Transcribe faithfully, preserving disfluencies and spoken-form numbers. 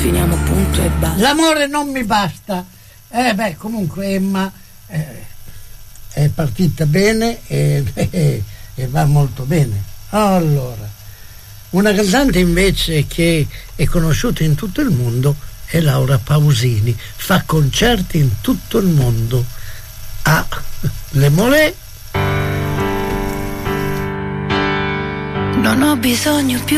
finiamo punto e basta. L'amore non mi basta. Eh beh, comunque Emma eh, è partita bene e, e, e va molto bene. Allora, una cantante invece che è conosciuta in tutto il mondo è Laura Pausini, fa concerti in tutto il mondo, ha Le Molè. Non ho bisogno più